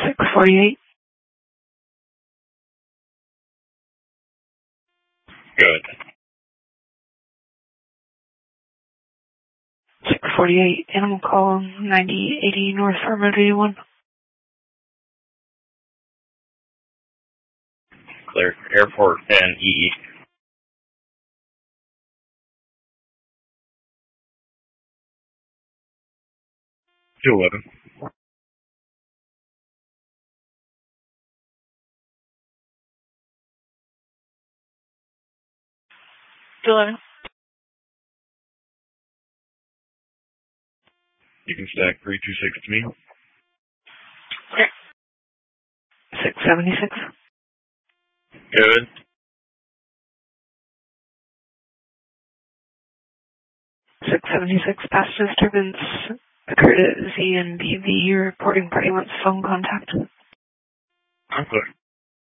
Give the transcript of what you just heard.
648. Good. 648, animal call 9080 North Farmroad 81. Clear. Airport and EE. 211. You can stack 326 to me. Okay. 676. Good. 676, past disturbance occurred at Z and BV. Reporting party wants phone contact. I'm clear.